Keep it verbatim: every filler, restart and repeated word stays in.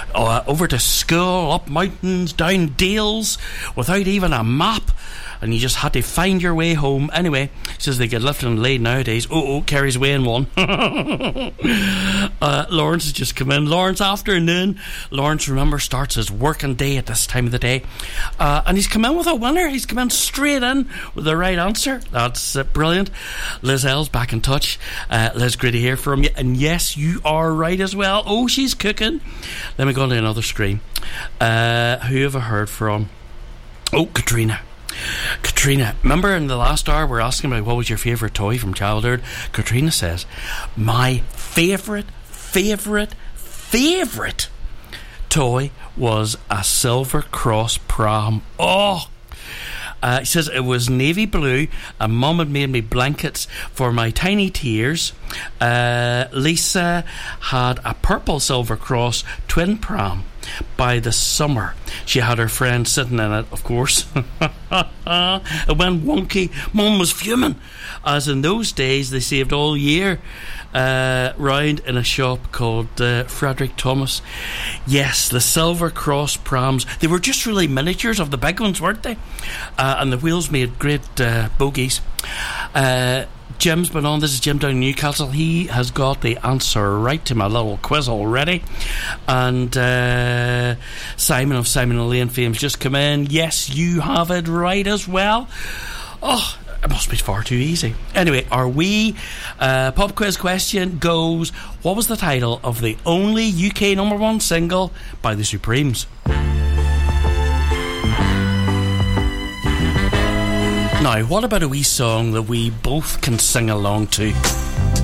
uh, over to school, up mountains, down dales, without even a map, and you just had to find your way home. Anyway, he says they get lifted and laid nowadays. Oh, oh, Kerry's away in one. uh, Lawrence has just come in. Lawrence, afternoon. Lawrence, remember, starts his working day at this time of the day. Uh, and he's come in with a winner. He's come in straight in with the right answer. That's uh, brilliant. Liz L's back in touch. Uh, Liz, great to hear from you. And yes, you are right as well. Oh, she's cooking. Let me go to another screen. Uh, who have I heard from? Oh, Katrina. Katrina, remember in the last hour we're asking about what was your favourite toy from childhood? Katrina says, my favourite, favourite, favourite toy was a Silver Cross pram. Oh! Uh, he says it was navy blue, and Mum had made me blankets for my tiny tears. Uh, Lisa had a purple Silver Cross twin pram. By the summer, she had her friend sitting in it, of course. It went wonky. Mum was fuming, as in those days they saved all year uh, round in a shop called uh, Frederick Thomas. Yes, the Silver Cross prams. They were just really miniatures of the big ones, weren't they? Uh, and the wheels made great uh, bogies. Uh, Jim's been on. This is Jim down in Newcastle. He has got the answer right to my little quiz already. And uh, Simon of Simon and Lane fame's just come in. Yes, you have it right as well. Oh, it must be far too easy. Anyway, our wee uh, pop quiz question goes: what was the title of the only U K number one single by the Supremes? Now, what about a wee song that we both can sing along to?